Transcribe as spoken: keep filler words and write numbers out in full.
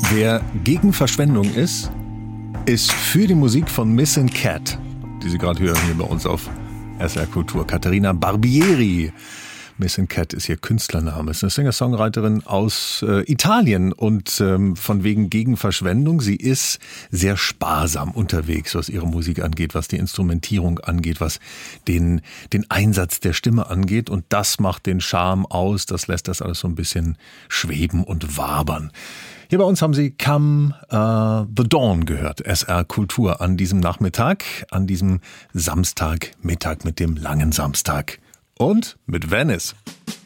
Wer gegen Verschwendung ist, ist für die Musik von Missin' Cat, die Sie gerade hören hier bei uns auf S R Kultur. Caterina Barbieri. Missin' Cat ist ihr Künstlername. Ist eine Singer-Songwriterin aus äh, Italien und ähm, von wegen gegen Verschwendung. Sie ist sehr sparsam unterwegs, was ihre Musik angeht, was die Instrumentierung angeht, was den, den Einsatz der Stimme angeht. Und das macht den Charme aus. Das lässt das alles so ein bisschen schweben und wabern. Hier bei uns haben Sie Come uh, the Dawn gehört, S R Kultur an diesem Nachmittag, an diesem Samstagmittag mit dem langen Samstag. Und mit Venice.